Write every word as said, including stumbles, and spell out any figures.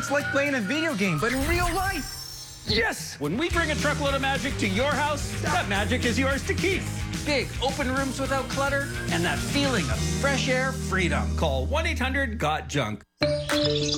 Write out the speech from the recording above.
It's like playing a video game, but in real life. Yes! When we bring a truckload of magic to your house, that magic is yours to keep. Big open rooms without clutter and that feeling of fresh air freedom. Call one eight hundred got junk.